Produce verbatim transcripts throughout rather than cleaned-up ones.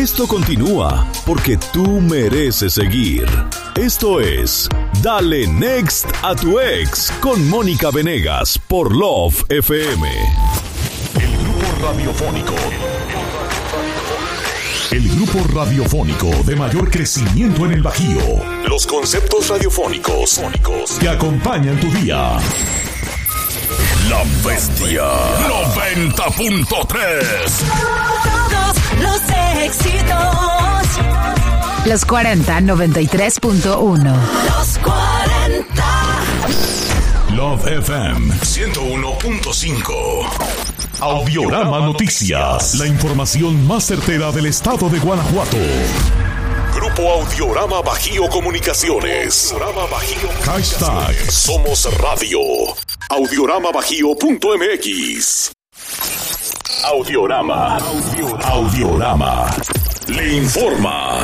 Esto continúa porque tú mereces seguir. Esto es Dale Next a tu ex con Mónica Venegas por Love F M. El grupo radiofónico. El grupo radiofónico de mayor crecimiento en el Bajío. Los conceptos radiofónicos que acompañan tu día. La Bestia noventa punto tres. Todos los éxitos. Los cuarenta, noventa y tres punto uno. Los cuarenta. Love F M ciento uno punto cinco. Audiorama Noticias. La información más certera del estado de Guanajuato. Grupo Audiorama Bajío Comunicaciones. Audiorama Bajío. Hashtag Somos Radio. audiorama bajío punto m x. Audiorama. Audiorama. Le informa.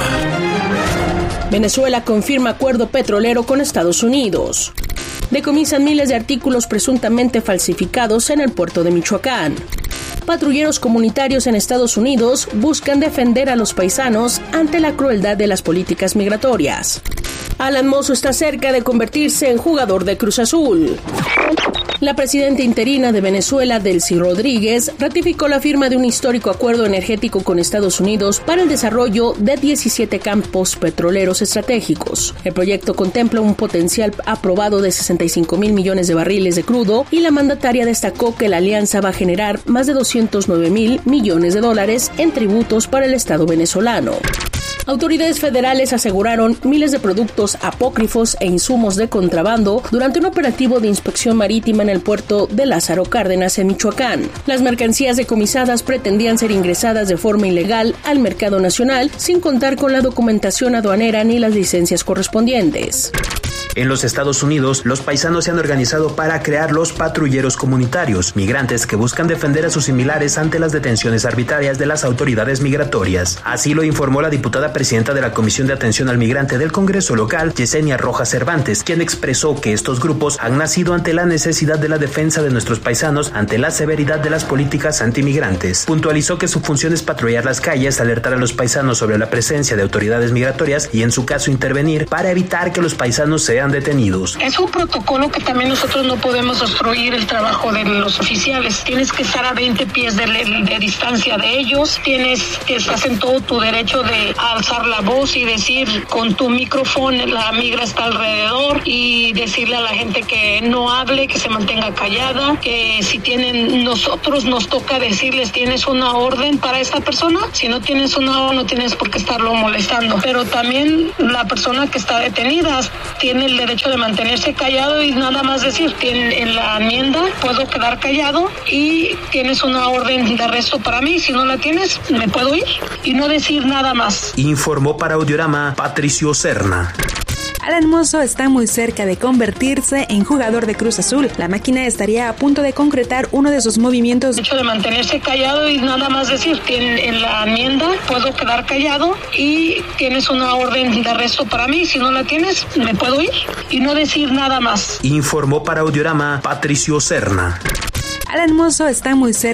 Venezuela confirma acuerdo petrolero con Estados Unidos. Decomisan miles de artículos presuntamente falsificados en el puerto de Michoacán. Patrulleros comunitarios en Estados Unidos buscan defender a los paisanos ante la crueldad de las políticas migratorias. Alan Mozo está cerca de convertirse en jugador de Cruz Azul. La presidenta interina de Venezuela, Delcy Rodríguez, ratificó la firma de un histórico acuerdo energético con Estados Unidos para el desarrollo de diecisiete campos petroleros estratégicos. El proyecto contempla un potencial aprobado de sesenta y cinco mil millones de barriles de crudo y la mandataria destacó que la alianza va a generar más de doscientos nueve mil millones de dólares en tributos para el Estado venezolano. Autoridades federales aseguraron miles de productos apócrifos e insumos de contrabando durante un operativo de inspección marítima en el puerto de Lázaro Cárdenas, en Michoacán. Las mercancías decomisadas pretendían ser ingresadas de forma ilegal al mercado nacional sin contar con la documentación aduanera ni las licencias correspondientes. En los Estados Unidos, los paisanos se han organizado para crear los patrulleros comunitarios, migrantes que buscan defender a sus similares ante las detenciones arbitrarias de las autoridades migratorias. Así lo informó la diputada presidenta de la Comisión de Atención al Migrante del Congreso local, Yesenia Rojas Cervantes, quien expresó que estos grupos han nacido ante la necesidad de la defensa de nuestros paisanos ante la severidad de las políticas antimigrantes. Puntualizó que su función es patrullar las calles, alertar a los paisanos sobre la presencia de autoridades migratorias y, en su caso, intervenir para evitar que los paisanos sean detenidos. Es un protocolo que también nosotros no podemos obstruir el trabajo de los oficiales. Tienes que estar a veinte pies de, de distancia de ellos, tienes que estar en todo tu derecho de alzar la voz y decir con tu micrófono la migra está alrededor y decirle a la gente que no hable, que se mantenga callada, que si tienen, nosotros nos toca decirles tienes una orden para esta persona, si no tienes una orden no tienes por qué estarlo molestando, pero también la persona que está detenida tiene el derecho de mantenerse callado y nada más decir, en la enmienda puedo quedar callado y tienes una orden de arresto para mí, si no la tienes, me puedo ir y no decir nada más. Informó para Audiorama Patricio Serna. Alan Mozo está muy cerca de convertirse en jugador de Cruz Azul. La máquina estaría a punto de concretar uno de sus movimientos. El hecho de mantenerse callado y nada más decir, en, en la enmienda puedo quedar callado y tienes una orden de arresto para mí, si no la tienes, me puedo ir y no decir nada más. Informó para Audiorama Patricio Serna. Alan Mozo está muy cerca